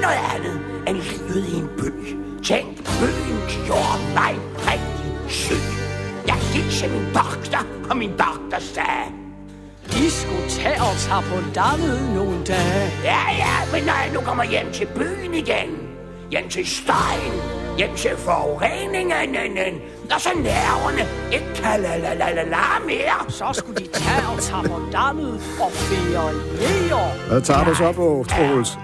noget andet end livet i en by. Tænk, byen gjorde mig rigtig syg. Jeg gik til min doktor, og min doktor sagde, I skulle tage os her på landet nogle dage. ja, men når jeg nu kommer hjem til byen igen, hjem til støjen, hjem til forureningen, og så nerverne ikke kan la mere. Så skulle de tage os her på landet og feriere. Hvad tager du så på, Troels?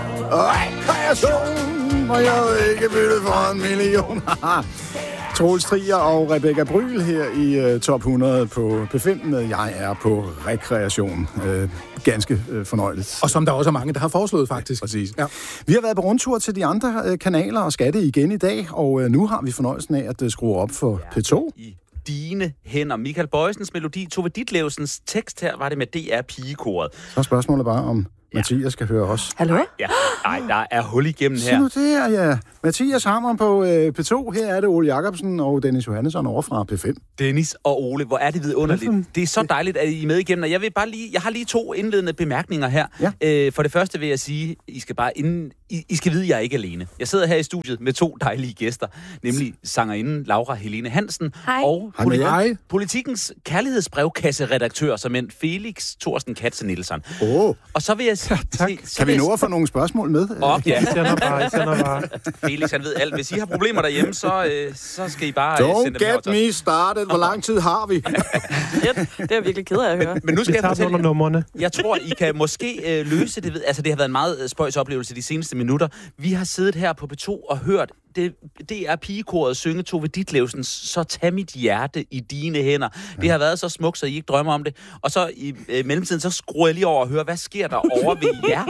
Rekreation, og jeg vil ikke bytte for 1 million. Troels Trier og Rebecca Bryl her i Top 100 på P5 med Jeg er på rekreation. Ganske fornøjeligt. Og som der også er mange, der har foreslået, faktisk. Præcis. Ja. Vi har været på rundtur til de andre kanaler og skal det igen i dag, og nu har vi fornøjelsen af at skrue op for P2. I dine hænder. Michael Bøjsens melodi, Tove Ditlevsens tekst her var det med DR Pigekoret. Så er spørgsmålet bare, om Mathias skal høre os. Hallo? Ja, nej, der er hul igennem Se her. nu der, ja. Mathias Hammer på P2. Her er det Ole Jacobsen og Dennis Johannesson over fra P5. Dennis og Ole, hvor er det vidunderligt. Det er så dejligt, at I er med igennem. Og jeg har lige 2 indledende bemærkninger her. Ja. For det første vil jeg sige, I skal vide, at jeg er ikke alene. Jeg sidder her i studiet med 2 dejlige gæster, nemlig sangerinden Laura Helene Hansen og Politikens kærlighedsbrevkasse-redaktør, som en Felix Thorsten Katze Nielsen. Og så vil jeg sige... Kan vi nå at få nogle spørgsmål med? Ja. Sender bare. Felix, han ved alt. Hvis I har problemer derhjemme, så skal I bare Don't sende dem her get me started. Hvor lang tid har vi? Det er jeg virkelig ked af at høre. Men nu skal jeg fortælle numrene. Jeg tror, I kan måske løse det. Altså, det har været en meget spøjs oplevelse de seneste minutter. Vi har siddet her på P2 og hørt det er pigekoret synge Tove Ditlevsens Så tag mit hjerte i dine hænder. Ja. Det har været så smukt, så I ikke drømmer om det. Og så i mellemtiden, så skruer jeg lige over og hører, hvad sker der over ved jer?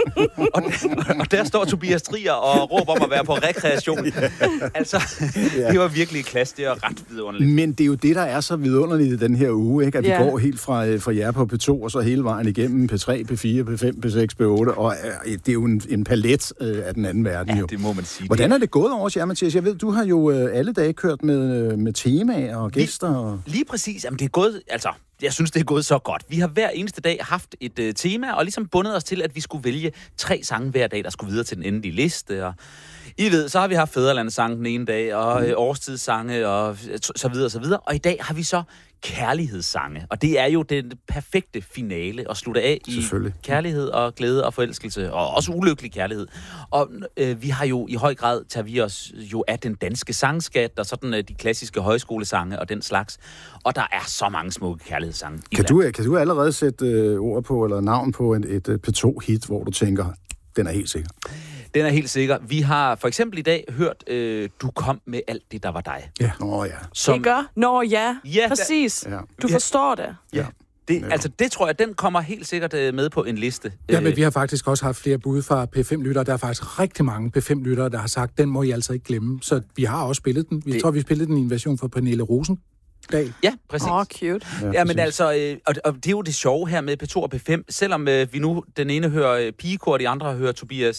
Og der står Tobias Trier og råber om at være på rekreation. Altså, det var virkelig klasse. Det var ret vidunderligt. Men det er jo det, der er så vidunderligt i den her uge, ikke? At vi går helt fra jer på P2, og så hele vejen igennem P3, P4, P5, P6, P8, og det er jo en palet af den anden verden. Ja, jo. det må man sige. Hvordan er det gået over jer, Mathias? Jeg ved, du har jo alle dage kørt med temaer og gæster. Lige præcis. Jamen, det er gået... Altså, jeg synes, det er gået så godt. Vi har hver eneste dag haft et tema, og ligesom bundet os til, at vi skulle vælge 3 sange hver dag, der skulle videre til den endelige liste. Og I ved, så har vi haft Fædrelandssange den ene dag, og årstidssange, og så videre, og så videre. Og i dag har vi så kærlighedssange. Og det er jo den perfekte finale at slutte af i kærlighed og glæde og forelskelse, og også ulykkelig kærlighed. Og vi har jo i høj grad tager vi os jo af den danske sangskat, og sådan de klassiske højskolesange og den slags. Og der er så mange smukke kærlighedssange. Kan du allerede sætte ord på, eller navn på et P2-hit, hvor du tænker, den er helt sikker? Den er helt sikker. Vi har for eksempel i dag hørt Du kom med alt det, der var dig. Ja. Nå ja. Det gør? Nå ja. Præcis. Du forstår det. Ja. Det tror jeg, den kommer helt sikkert med på en liste. Ja, men vi har faktisk også haft flere bud fra P5-lyttere. Der er faktisk rigtig mange P5-lyttere, der har sagt, den må I altså ikke glemme. Så vi har også spillet den. Jeg tror, vi spillede den i en version fra Pernille Rosendal. Ja, præcis. Cute. Ja, men altså, og det er jo det sjove her med P2 og P5. Selvom vi nu, den ene hører pigekor, og de andre hører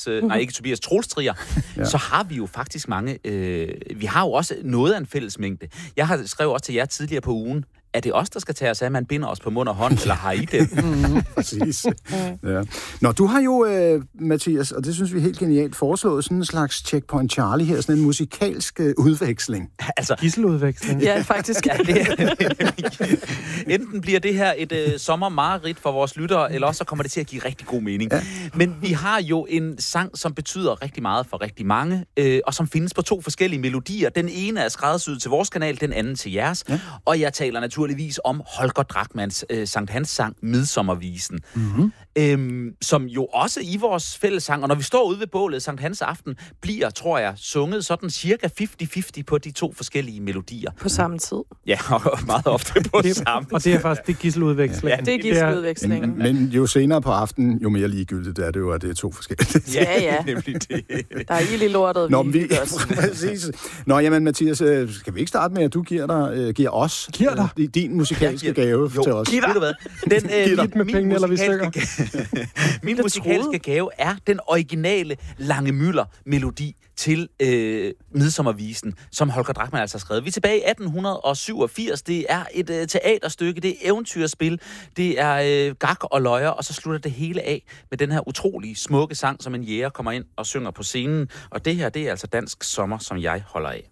Troels Trier, så har vi jo faktisk mange... vi har jo også noget af en fællesmængde. Jeg har skrevet også til jer tidligere på ugen, er det os, der skal tage os af, at man binder os på mund og hånd, eller har I det? Præcis. Ja. Nå, du har jo, Mathias, og det synes vi er helt genialt, foreslået sådan en slags Checkpoint Charlie her, sådan en musikalsk udveksling. Altså, gisseludveksling. Ja, faktisk. Ja, enten bliver det her et sommermareridt for vores lyttere, eller også så kommer det til at give rigtig god mening. Ja. Men vi har jo en sang, som betyder rigtig meget for rigtig mange, og som findes på 2 forskellige melodier. Den ene er skræddersyet til vores kanal, den anden til jeres. Ja. Og jeg taler naturligvis om Holger Drachmanns Sankt Hans sang Midsommervisen, som jo også i vores fællessang, og når vi står ude ved bålet Sankt Hans aften, bliver, tror jeg, sunget sådan cirka 50-50 på de 2 forskellige melodier. På samme tid. Ja, og meget ofte på samme tid. Og det er faktisk det gisseludveksling. Ja, det er gisseludveksling. Men jo senere på aftenen, jo mere ligegyldigt er det jo, at det er 2 forskellige. Ja. Nemlig det. Der er ild i lortet. Præcis. Nå, jamen Mathias, skal vi ikke starte med, at du giver os din musikalske gave til os? Ved du hvad? Den med penge, eller vi Min musikalske gave er den originale Lange Müller-melodi til Midsommervisen, som Holger Drachmann altså har skrevet. Vi er tilbage i 1887. Det er et teaterstykke, det er eventyrspil, det er gak og løjer, og så slutter det hele af med den her utrolig smukke sang, som en jæger kommer ind og synger på scenen. Og det her, det er altså dansk sommer, som jeg holder af.